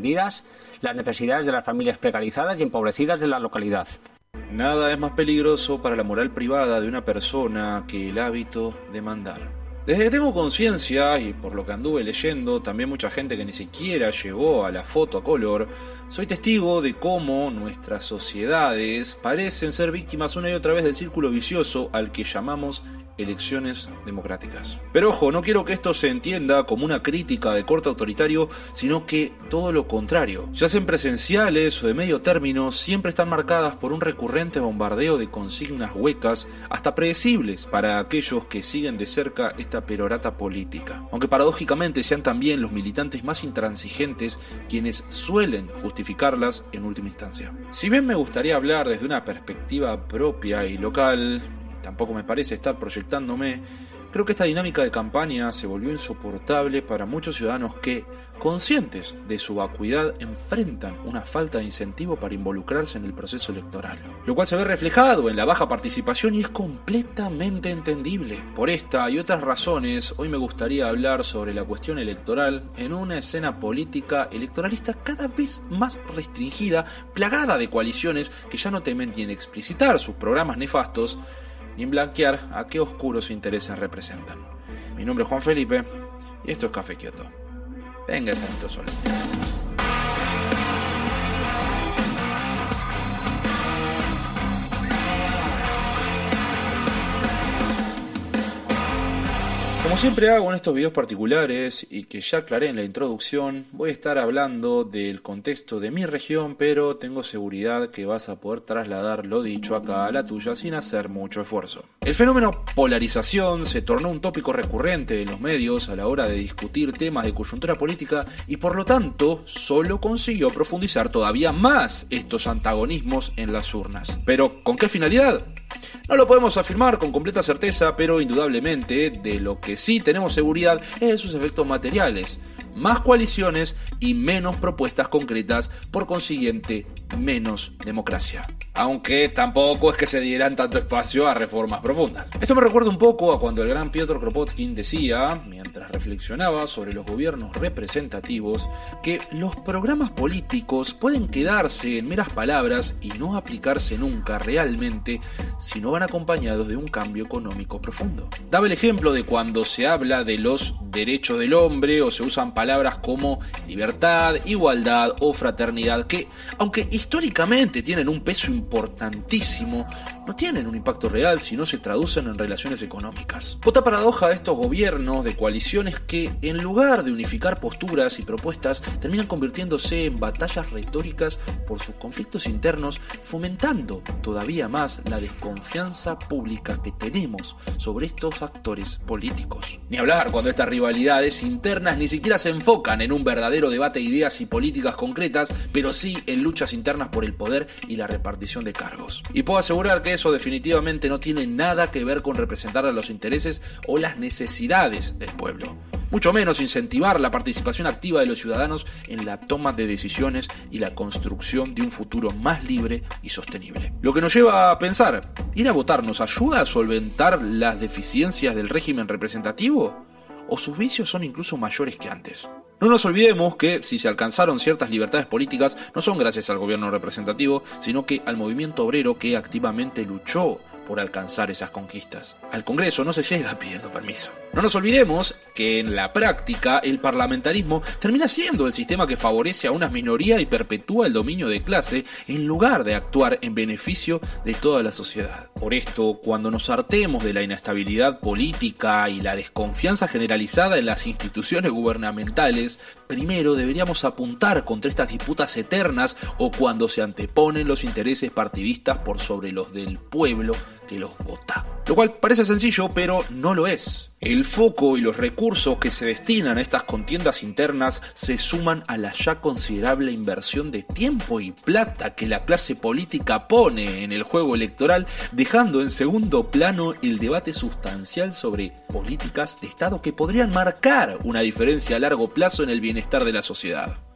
atendidas las necesidades de las familias precarizadas y empobrecidas de la localidad. Nada es más peligroso para la moral privada de una persona que el hábito de mandar. Desde que tengo conciencia, y por lo que anduve leyendo, también mucha gente que ni siquiera llegó a la foto a color, soy testigo de cómo nuestras sociedades parecen ser víctimas una y otra vez del círculo vicioso al que llamamos elecciones democráticas. Pero ojo, no quiero que esto se entienda como una crítica de corte autoritario, sino que todo lo contrario. Ya sean presenciales o de medio término, siempre están marcadas por un recurrente bombardeo de consignas huecas, hasta predecibles para aquellos que siguen de cerca esta perorata política. Aunque paradójicamente sean también los militantes más intransigentes quienes suelen justificarlas en última instancia. Si bien me gustaría hablar desde una perspectiva propia y local, tampoco me parece estar proyectándome, creo que esta dinámica de campaña se volvió insoportable para muchos ciudadanos que, conscientes de su vacuidad, enfrentan una falta de incentivo para involucrarse en el proceso electoral, lo cual se ve reflejado en la baja participación y es completamente entendible. Por esta y otras razones, hoy me gustaría hablar sobre la cuestión electoral en una escena política electoralista cada vez más restringida, plagada de coaliciones que ya no temen ni en explicitar sus programas nefastos, ni en blanquear a qué oscuros intereses representan. Mi nombre es Juan Felipe y esto es Café Kioto. Venga ese acto solemne. Como siempre hago en estos videos particulares y que ya aclaré en la introducción, voy a estar hablando del contexto de mi región, pero tengo seguridad que vas a poder trasladar lo dicho acá a la tuya sin hacer mucho esfuerzo. El fenómeno polarización se tornó un tópico recurrente en los medios a la hora de discutir temas de coyuntura política y por lo tanto solo consiguió profundizar todavía más estos antagonismos en las urnas. ¿Pero con qué finalidad? No lo podemos afirmar con completa certeza, pero indudablemente de lo que sí tenemos seguridad es de sus efectos materiales. Más coaliciones y menos propuestas concretas, por consiguiente, menos democracia. Aunque tampoco es que se dieran tanto espacio a reformas profundas. Esto me recuerda un poco a cuando el gran Piotr Kropotkin decía, mientras reflexionaba sobre los gobiernos representativos, que los programas políticos pueden quedarse en meras palabras y no aplicarse nunca realmente si no van acompañados de un cambio económico profundo. Daba el ejemplo de cuando se habla de los derechos del hombre o se usan palabras como libertad, igualdad o fraternidad que, aunque históricamente tienen un peso importantísimo, no tienen un impacto real si no se traducen en relaciones económicas. Otra paradoja de estos gobiernos de coaliciones que, en lugar de unificar posturas y propuestas, terminan convirtiéndose en batallas retóricas por sus conflictos internos, fomentando todavía más la desconfianza pública que tenemos sobre estos actores políticos. Ni hablar cuando estas rivalidades internas ni siquiera se enfocan en un verdadero debate de ideas y políticas concretas, pero sí en luchas internas por el poder y la repartición de cargos. Y puedo asegurar que eso definitivamente no tiene nada que ver con representar a los intereses o las necesidades del pueblo. Mucho menos incentivar la participación activa de los ciudadanos en la toma de decisiones y la construcción de un futuro más libre y sostenible. Lo que nos lleva a pensar, ¿ir a votar nos ayuda a solventar las deficiencias del régimen representativo? ¿O sus vicios son incluso mayores que antes? No nos olvidemos que si se alcanzaron ciertas libertades políticas no son gracias al gobierno representativo, sino que al movimiento obrero que activamente luchó por alcanzar esas conquistas. Al Congreso no se llega pidiendo permiso. No nos olvidemos que en la práctica el parlamentarismo termina siendo el sistema que favorece a una minoría y perpetúa el dominio de clase en lugar de actuar en beneficio de toda la sociedad. Por esto, cuando nos hartemos de la inestabilidad política y la desconfianza generalizada en las instituciones gubernamentales, primero deberíamos apuntar contra estas disputas eternas o cuando se anteponen los intereses partidistas por sobre los del pueblo que los vota. Lo cual parece sencillo, pero no lo es. El foco y los recursos que se destinan a estas contiendas internas se suman a la ya considerable inversión de tiempo y plata que la clase política pone en el juego electoral, dejando en segundo plano el debate sustancial sobre políticas de Estado que podrían marcar una diferencia a largo plazo en el bienestar de la sociedad.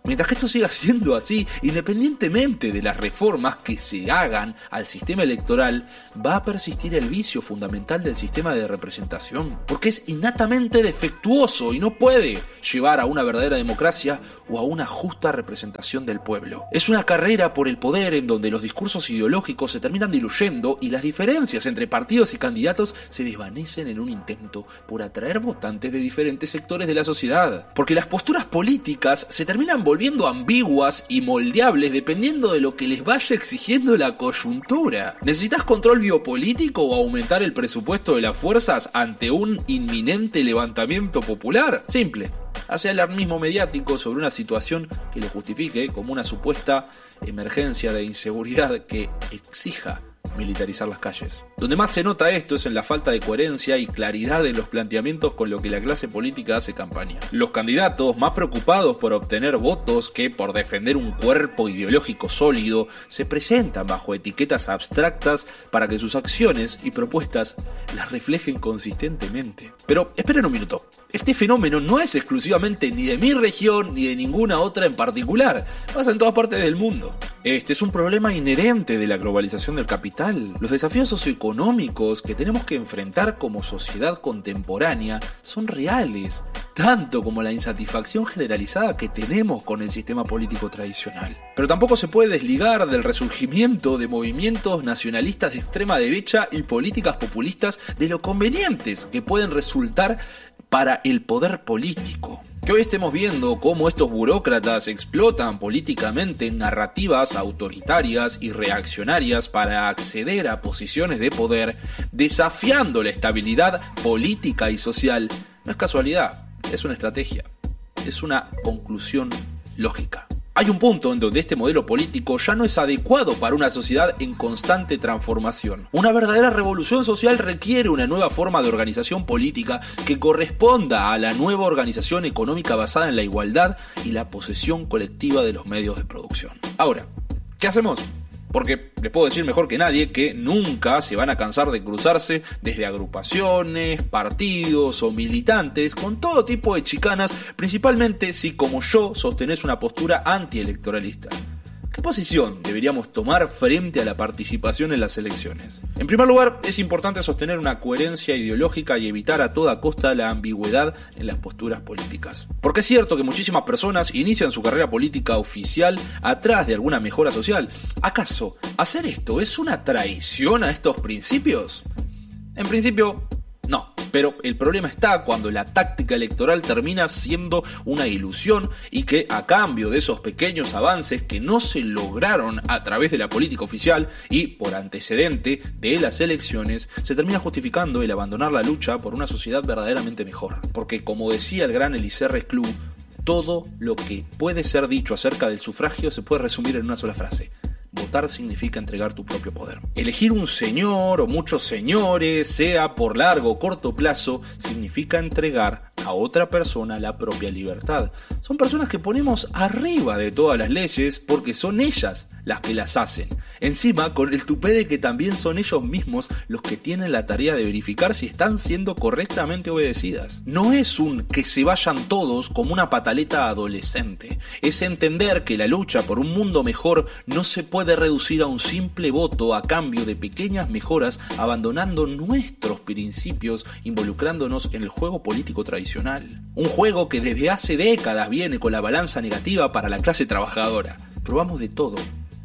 Mientras que esto siga siendo así, independientemente de las reformas que se hagan al sistema electoral, va a persistir el vicio fundamental del sistema de representación, porque es innatamente defectuoso y no puede llevar a una verdadera democracia o a una justa representación del pueblo. Es una carrera por el poder en donde los discursos ideológicos se terminan diluyendo y las diferencias entre partidos y candidatos se desvanecen en un intento por atraer votantes de diferentes sectores de la sociedad. Porque las posturas políticas se terminan volviendo ambiguas y moldeables dependiendo de lo que les vaya exigiendo la coyuntura. ¿Necesitas control biopolítico o aumentar el presupuesto de las fuerzas ante un inminente levantamiento popular? Simple. Hace alarmismo mediático sobre una situación que lo justifique como una supuesta emergencia de inseguridad que exija militarizar las calles. Donde más se nota esto es en la falta de coherencia y claridad en los planteamientos con lo que la clase política hace campaña. Los candidatos, más preocupados por obtener votos que por defender un cuerpo ideológico sólido, se presentan bajo etiquetas abstractas para que sus acciones y propuestas las reflejen consistentemente. Pero esperen un minuto. Este fenómeno no es exclusivamente ni de mi región ni de ninguna otra en particular. Pasa en todas partes del mundo. Este es un problema inherente de la globalización del capital. Los desafíos socioeconómicos que tenemos que enfrentar como sociedad contemporánea son reales, tanto como la insatisfacción generalizada que tenemos con el sistema político tradicional. Pero tampoco se puede desligar del resurgimiento de movimientos nacionalistas de extrema derecha y políticas populistas de lo convenientes que pueden resultar para el poder político. Que hoy estemos viendo cómo estos burócratas explotan políticamente narrativas autoritarias y reaccionarias para acceder a posiciones de poder, desafiando la estabilidad política y social, no es casualidad, es una estrategia, es una conclusión lógica. Hay un punto en donde este modelo político ya no es adecuado para una sociedad en constante transformación. Una verdadera revolución social requiere una nueva forma de organización política que corresponda a la nueva organización económica basada en la igualdad y la posesión colectiva de los medios de producción. Ahora, ¿qué hacemos? Porque les puedo decir mejor que nadie que nunca se van a cansar de cruzarse desde agrupaciones, partidos o militantes con todo tipo de chicanas, principalmente si como yo sostenés una postura antielectoralista. ¿Qué posición deberíamos tomar frente a la participación en las elecciones? En primer lugar, es importante sostener una coherencia ideológica y evitar a toda costa la ambigüedad en las posturas políticas. Porque es cierto que muchísimas personas inician su carrera política oficial atrás de alguna mejora social. ¿Acaso hacer esto es una traición a estos principios? En principio, no. Pero el problema está cuando la táctica electoral termina siendo una ilusión y que a cambio de esos pequeños avances que no se lograron a través de la política oficial y por antecedente de las elecciones, se termina justificando el abandonar la lucha por una sociedad verdaderamente mejor. Porque como decía el gran Elisée Reclus, todo lo que puede ser dicho acerca del sufragio se puede resumir en una sola frase: votar significa entregar tu propio poder. Elegir un señor o muchos señores, sea por largo o corto plazo, significa entregar a otra persona la propia libertad. Son personas que ponemos arriba de todas las leyes porque son ellas las que las hacen. Encima, con el tupé de que también son ellos mismos los que tienen la tarea de verificar si están siendo correctamente obedecidas. No es un que se vayan todos como una pataleta adolescente. Es entender que la lucha por un mundo mejor no se puede reducir a un simple voto a cambio de pequeñas mejoras, abandonando nuestros principios, involucrándonos en el juego político tradicional. Un juego que desde hace décadas viene con la balanza negativa para la clase trabajadora. Probamos de todo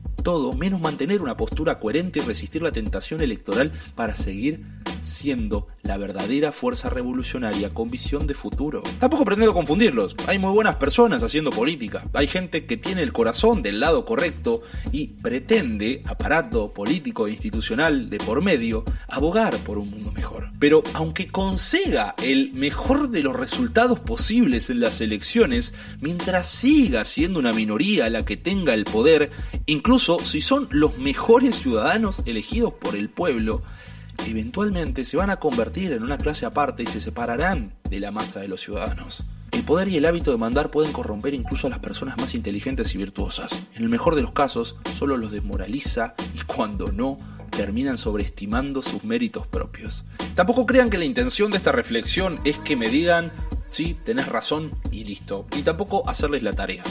menos mantener una postura coherente y resistir la tentación electoral para seguir siendo la verdadera fuerza revolucionaria con visión de futuro. Tampoco pretendo confundirlos, hay muy buenas personas haciendo política, hay gente que tiene el corazón del lado correcto y pretende, aparato político e institucional de por medio, abogar por un mundo mejor. Pero aunque consiga el mejor de los resultados posibles en las elecciones, mientras siga siendo una minoría la que tenga el poder, incluso si son los mejores ciudadanos elegidos por el pueblo, eventualmente se van a convertir en una clase aparte y se separarán de la masa de los ciudadanos. El poder y el hábito de mandar pueden corromper incluso a las personas más inteligentes y virtuosas. En el mejor de los casos, solo los desmoraliza y cuando no, terminan sobreestimando sus méritos propios. Tampoco crean que la intención de esta reflexión es que me digan, sí, tenés razón y listo. Y tampoco hacerles la tarea.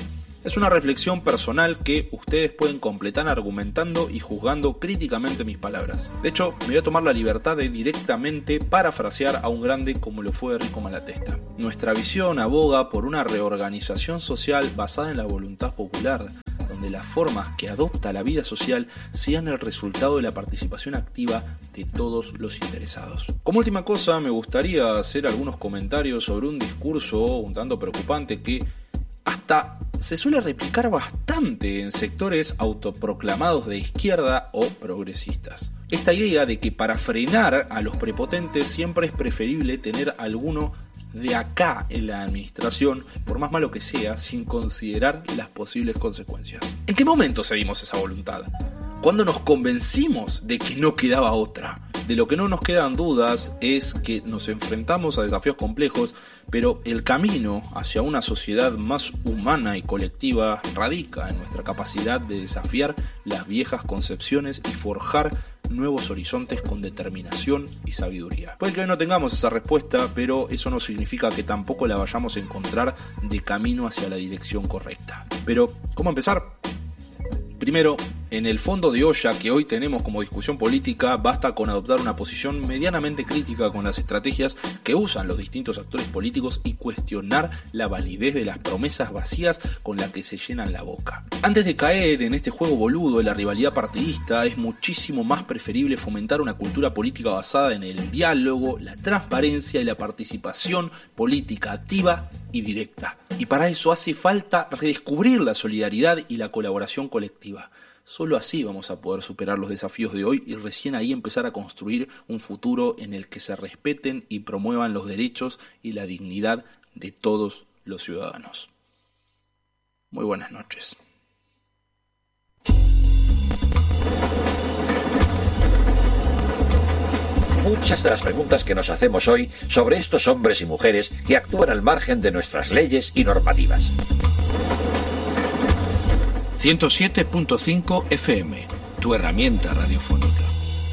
Es una reflexión personal que ustedes pueden completar argumentando y juzgando críticamente mis palabras. De hecho, me voy a tomar la libertad de directamente parafrasear a un grande como lo fue Enrico Malatesta. Nuestra visión aboga por una reorganización social basada en la voluntad popular, donde las formas que adopta la vida social sean el resultado de la participación activa de todos los interesados. Como última cosa, me gustaría hacer algunos comentarios sobre un discurso un tanto preocupante que hasta se suele replicar bastante en sectores autoproclamados de izquierda o progresistas. Esta idea de que para frenar a los prepotentes siempre es preferible tener alguno de acá en la administración, por más malo que sea, sin considerar las posibles consecuencias. ¿En qué momento cedimos esa voluntad? ¿Cuándo nos convencimos de que no quedaba otra? De lo que no nos quedan dudas es que nos enfrentamos a desafíos complejos, pero el camino hacia una sociedad más humana y colectiva radica en nuestra capacidad de desafiar las viejas concepciones y forjar nuevos horizontes con determinación y sabiduría. Puede que hoy no tengamos esa respuesta, pero eso no significa que tampoco la vayamos a encontrar de camino hacia la dirección correcta. Pero, ¿cómo empezar? Primero, en el fondo de olla que hoy tenemos como discusión política, basta con adoptar una posición medianamente crítica con las estrategias que usan los distintos actores políticos y cuestionar la validez de las promesas vacías con las que se llenan la boca. Antes de caer en este juego boludo de la rivalidad partidista, es muchísimo más preferible fomentar una cultura política basada en el diálogo, la transparencia y la participación política activa y directa. Y para eso hace falta redescubrir la solidaridad y la colaboración colectiva. Solo así vamos a poder superar los desafíos de hoy y recién ahí empezar a construir un futuro en el que se respeten y promuevan los derechos y la dignidad de todos los ciudadanos. Muy buenas noches. Muchas de las preguntas que nos hacemos hoy sobre estos hombres y mujeres que actúan al margen de nuestras leyes y normativas. 107.5 FM, tu herramienta radiofónica.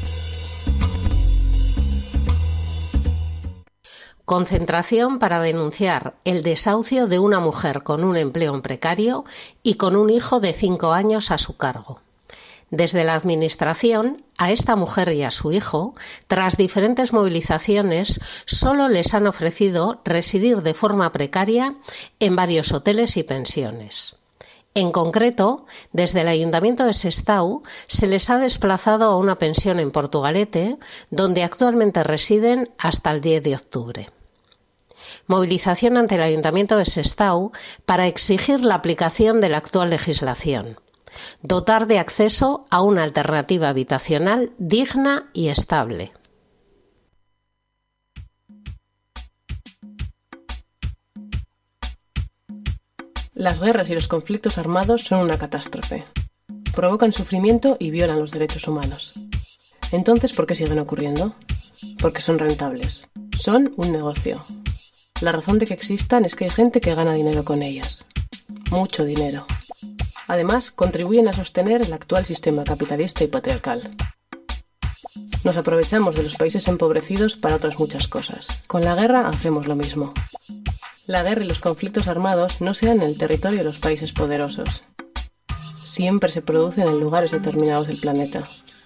Concentración para denunciar el desahucio de una mujer con un empleo precario y con un hijo de 5 años a su cargo. Desde la Administración, a esta mujer y a su hijo, tras diferentes movilizaciones, solo les han ofrecido residir de forma precaria en varios hoteles y pensiones. En concreto, desde el Ayuntamiento de Sestao se les ha desplazado a una pensión en Portugalete, donde actualmente residen hasta el 10 de octubre. Movilización ante el Ayuntamiento de Sestao para exigir la aplicación de la actual legislación. Dotar de acceso a una alternativa habitacional digna y estable. Las guerras y los conflictos armados son una catástrofe. Provocan sufrimiento y violan los derechos humanos. Entonces, ¿por qué siguen ocurriendo? Porque son rentables. Son un negocio. La razón de que existan es que hay gente que gana dinero con ellas. Mucho dinero. Además, contribuyen a sostener el actual sistema capitalista y patriarcal. Nos aprovechamos de los países empobrecidos para otras muchas cosas. Con la guerra hacemos lo mismo. La guerra y los conflictos armados no se dan en el territorio de los países poderosos. Siempre se producen en lugares determinados del planeta.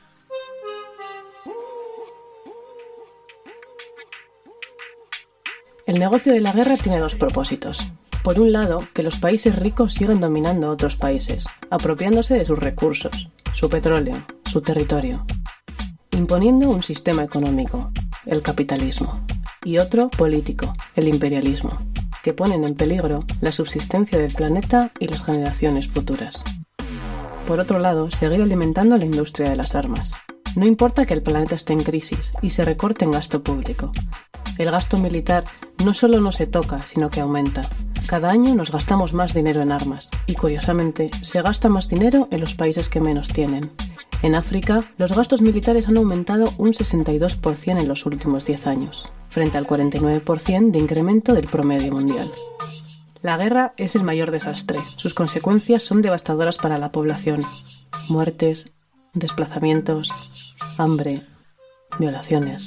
El negocio de la guerra tiene dos propósitos. Por un lado, que los países ricos sigan dominando a otros países, apropiándose de sus recursos, su petróleo, su territorio, imponiendo un sistema económico, el capitalismo, y otro político, el imperialismo, que ponen en peligro la subsistencia del planeta y las generaciones futuras. Por otro lado, seguir alimentando la industria de las armas. No importa que el planeta esté en crisis y se recorte en gasto público. El gasto militar no solo no se toca, sino que aumenta. Cada año nos gastamos más dinero en armas y, curiosamente, se gasta más dinero en los países que menos tienen. En África, los gastos militares han aumentado un 62% en los últimos 10 años, frente al 49% de incremento del promedio mundial. La guerra es el mayor desastre. Sus consecuencias son devastadoras para la población. Muertes, desplazamientos, hambre, violaciones.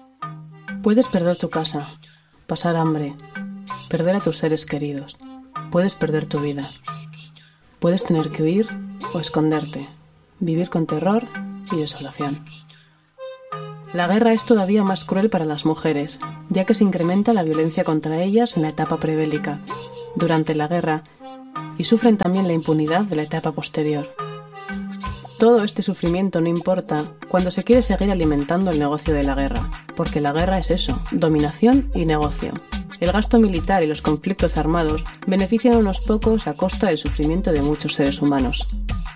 Puedes perder tu casa, pasar hambre, perder a tus seres queridos, Puedes perder tu vida. Puedes tener que huir o esconderte, vivir con terror y desolación. La guerra es todavía más cruel para las mujeres, ya que se incrementa la violencia contra ellas en la etapa prebélica, durante la guerra, y sufren también la impunidad de la etapa posterior. Todo este sufrimiento no importa cuando se quiere seguir alimentando el negocio de la guerra, porque la guerra es eso, dominación y negocio. El gasto militar y los conflictos armados benefician a unos pocos a costa del sufrimiento de muchos seres humanos.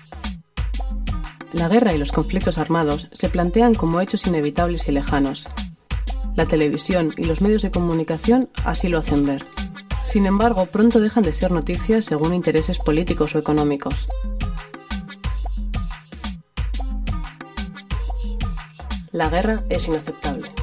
La guerra y los conflictos armados se plantean como hechos inevitables y lejanos. La televisión y los medios de comunicación así lo hacen ver. Sin embargo, pronto dejan de ser noticias según intereses políticos o económicos. La guerra es inaceptable.